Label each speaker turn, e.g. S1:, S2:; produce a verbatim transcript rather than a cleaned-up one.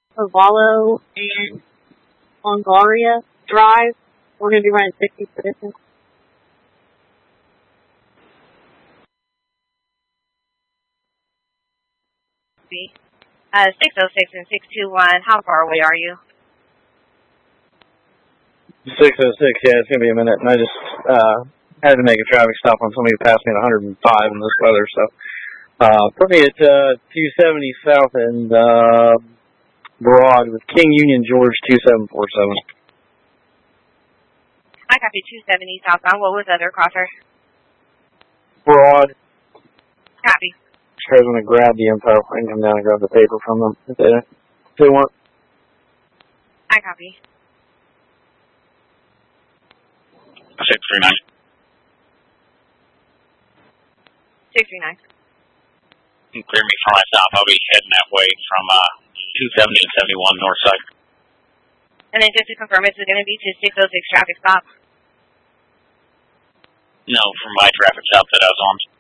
S1: Ovalo and Longoria Drive. We're going to be running sixty for distance.
S2: Uh, six oh six and six two one, how far away are you?
S3: six oh six, yeah, it's going to be a minute. And I just uh, had to make a traffic stop on somebody who passed me at one hundred five in this weather. So uh, put me at uh, two seventy South and uh, Broad with King Union George two seven four seven.
S2: I copy two seventy southbound. What was the other crosser?
S3: Broad.
S2: Copy.
S3: I was going to grab the info. I can come down and grab the paper from them if they, if they want.
S2: I copy.
S4: six three nine.
S2: six three nine.
S4: Clear me for myself. I'll be heading that way from uh, two seventy and seventy-one north side.
S2: And then just to confirm, it's going to be to six oh six traffic stop?
S4: No, from my traffic stop that I was on.